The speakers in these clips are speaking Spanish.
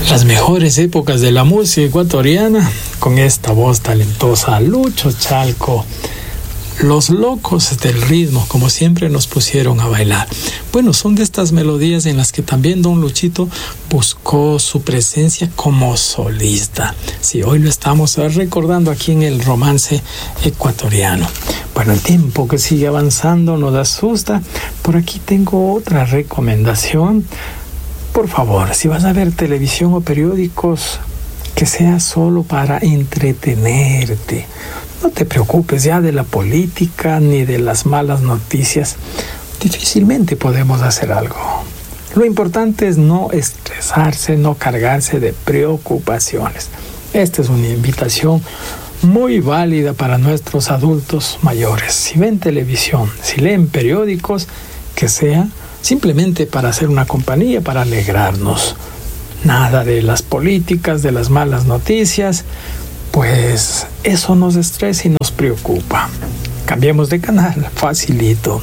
Las mejores épocas de la música ecuatoriana con esta voz talentosa, Lucho Chalco. Los locos del ritmo, como siempre nos pusieron a bailar. Bueno, son de estas melodías en las que también don Luchito buscó su presencia como solista. Sí, hoy lo estamos recordando aquí en el romance ecuatoriano. Bueno, el tiempo que sigue avanzando nos asusta. Por aquí tengo otra recomendación. Por favor, si vas a ver televisión o periódicos, que sea solo para entretenerte. No te preocupes ya de la política ni de las malas noticias. Difícilmente podemos hacer algo. Lo importante es no estresarse, no cargarse de preocupaciones. Esta es una invitación muy válida para nuestros adultos mayores. Si ven televisión, si leen periódicos, que sea simplemente para hacer una compañía, para alegrarnos. Nada de las políticas, de las malas noticias, pues eso nos estresa y nos preocupa. Cambiemos de canal, facilito.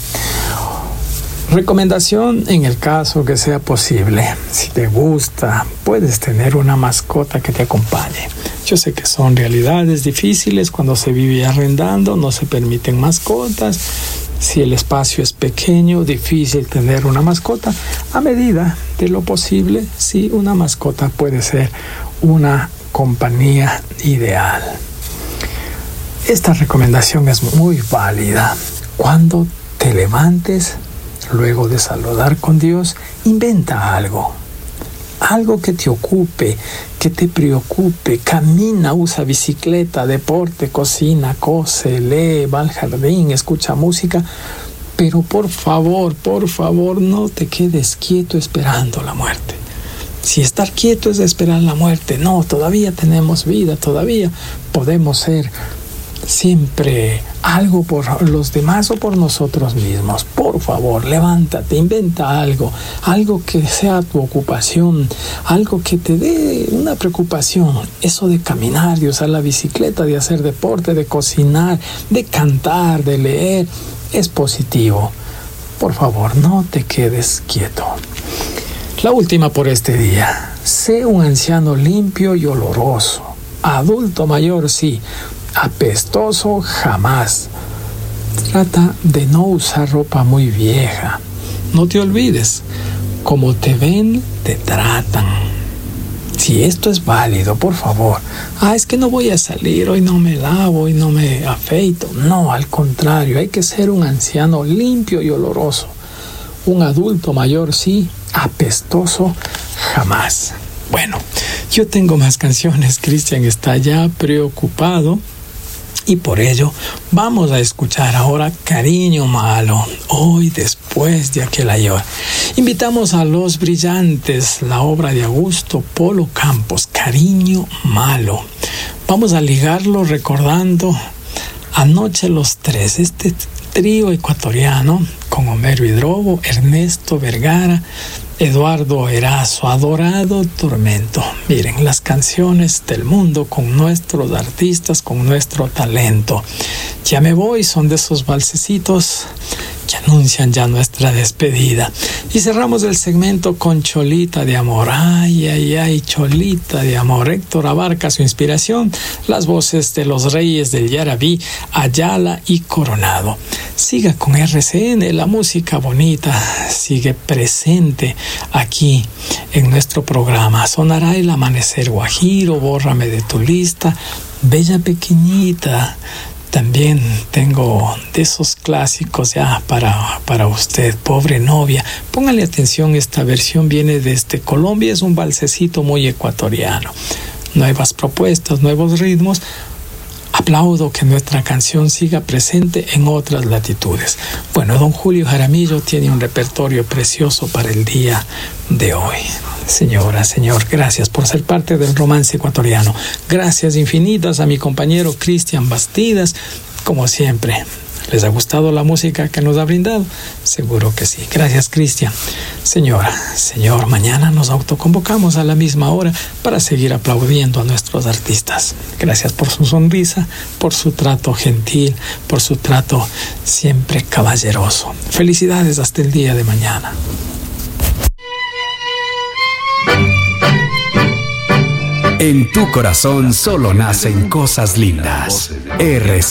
Recomendación en el caso que sea posible. Si te gusta, puedes tener una mascota que te acompañe. Yo sé que son realidades difíciles cuando se vive arrendando, no se permiten mascotas. Si el espacio es pequeño, difícil tener una mascota. A medida de lo posible, sí, una mascota puede ser una compañía ideal. Esta recomendación es muy válida. Cuando te levantes, luego de saludar con Dios, inventa algo. Algo que te ocupe, que te preocupe. Camina, usa bicicleta, deporte, cocina, cose, lee, va al jardín, escucha música. Pero por favor, no te quedes quieto esperando la muerte. Si estar quieto es esperar la muerte, no, todavía tenemos vida, todavía podemos ser siempre algo por los demás o por nosotros mismos. Por favor, levántate, inventa algo que sea tu ocupación, algo que te dé una preocupación. Eso de caminar, de usar la bicicleta, de hacer deporte, de cocinar, de cantar, de leer, es positivo. Por favor, no te quedes quieto. La última por este día. Sé un anciano limpio y oloroso. Adulto mayor, sí. Apestoso, jamás. Trata de no usar ropa muy vieja. No te olvides, como te ven, te tratan. Si esto es válido, por favor. Es que no voy a salir, hoy no me lavo, hoy no me afeito. No, al contrario, hay que ser un anciano limpio y oloroso. Un adulto mayor, sí. Apestoso, jamás. Bueno, yo tengo más canciones. Cristian está ya preocupado. Y por ello vamos a escuchar ahora Cariño Malo, hoy después de aquel ayer. Invitamos a Los Brillantes, la obra de Augusto Polo Campos, Cariño Malo. Vamos a ligarlo recordando Anoche los Tres, este trío ecuatoriano con Homero Hidrobo, Ernesto Vergara, Eduardo Erazo, Adorado Tormento. Miren, las canciones del mundo con nuestros artistas, con nuestro talento. Ya me voy, son de esos valsecitos que anuncian ya nuestra despedida. Y cerramos el segmento con Cholita de Amor. Ay, Cholita de Amor. Héctor abarca su inspiración, las voces de los reyes del Yarabí, Ayala y Coronado. Siga con RCN, la música bonita sigue presente aquí en nuestro programa. Sonará El Amanecer Guajiro, Bórrame de tu lista, Bella Pequeñita. También tengo de esos clásicos ya para usted, Pobre Novia. Póngale atención, esta versión viene desde Colombia, es un valsecito muy ecuatoriano. Nuevas propuestas, nuevos ritmos. Aplaudo que nuestra canción siga presente en otras latitudes. Bueno, don Julio Jaramillo tiene un repertorio precioso para el día de hoy. Señora, señor, gracias por ser parte del romance ecuatoriano. Gracias infinitas a mi compañero Cristian Bastidas, como siempre. ¿Les ha gustado la música que nos ha brindado? Seguro que sí. Gracias, Cristian. Señora, señor, mañana nos autoconvocamos a la misma hora para seguir aplaudiendo a nuestros artistas. Gracias por su sonrisa, por su trato gentil, por su trato siempre caballeroso. Felicidades hasta el día de mañana. En tu corazón solo nacen cosas lindas. RC